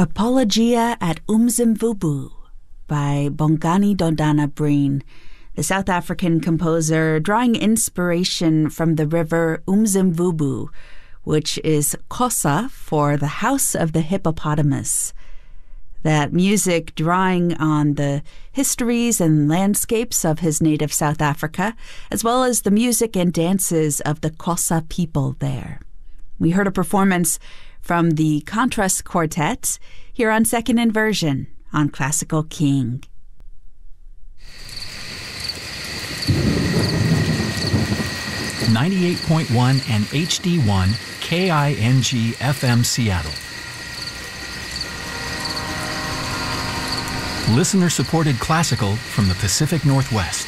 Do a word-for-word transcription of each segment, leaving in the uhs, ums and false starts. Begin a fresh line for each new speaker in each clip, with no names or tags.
Apologia at Umzimvubu by Bongani Dodana Breen, the South African composer drawing inspiration from the river Umzimvubu, which is Xhosa for the House of the Hippopotamus. That music drawing on the histories and landscapes of his native South Africa, as well as the music and dances of the Xhosa people there. We heard a performance from the Contrast Quartet here on Second Inversion on Classical King.
ninety-eight point one and H D one K I N G F M Seattle. Listener-supported classical from the Pacific Northwest.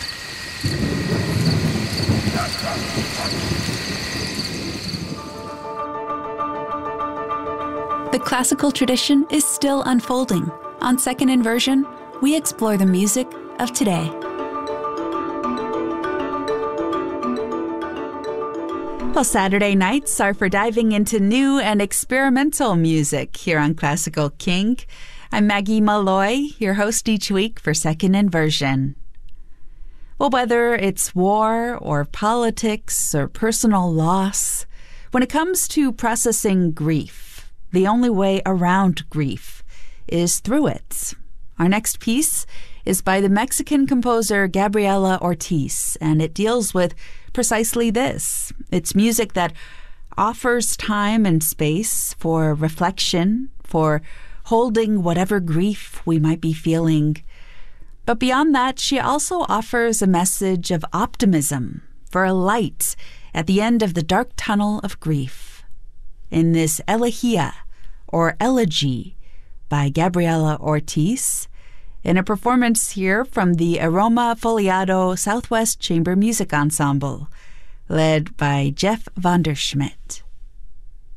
The classical tradition is still unfolding. On Second Inversion, we explore the music of today. Well, Saturday nights are for diving into new and experimental music here on Classical King. I'm Maggie Malloy, your host each week for Second Inversion. Well, whether it's war or politics or personal loss, when it comes to processing grief, the only way around grief is through it. Our next piece is by the Mexican composer Gabriela Ortiz, and it deals with precisely this. It's music that offers time and space for reflection, for holding whatever grief we might be feeling. But beyond that, she also offers a message of optimism for a light at the end of the dark tunnel of grief. In this Elegía, or Elegy, by Gabriela Ortiz, in a performance here from the Aroma Foliado Southwest Chamber Music Ensemble, led by Jeff Vanderschmidt.